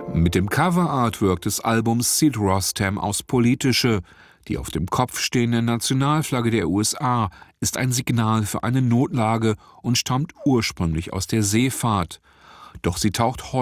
Mit dem Cover-Artwork des Albums zieht Rostam aufs Politische. Die auf dem Kopf stehende Nationalflagge der USA ist ein Signal für eine Notlage und stammt ursprünglich aus der Seefahrt. Doch sie taucht